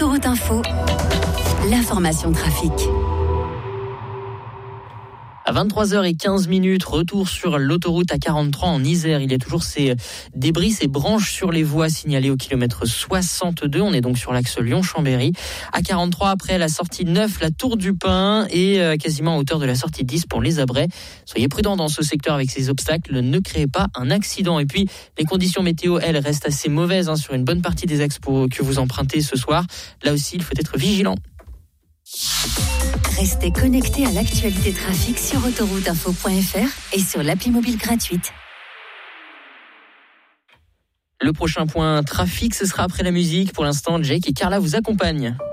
Autoroute Info, l'information trafic. À 23h15, retour sur l'autoroute A43 en Isère. Il y a toujours ces débris, ces branches sur les voies signalées au kilomètre 62. On est donc sur l'axe Lyon-Chambéry. A43 après la sortie 9, la Tour du Pin et quasiment à hauteur de la sortie 10 pour les Abrets. Soyez prudents dans ce secteur avec ces obstacles. Ne créez pas un accident. Et puis, les conditions météo, elles, restent assez mauvaises sur une bonne partie des axes que vous empruntez ce soir. Là aussi, il faut être vigilant. Restez connectés à l'actualité trafic sur autorouteinfo.fr et sur l'appli mobile gratuite. Le prochain point trafic, ce sera après la musique. Pour l'instant, Jake et Carla vous accompagnent.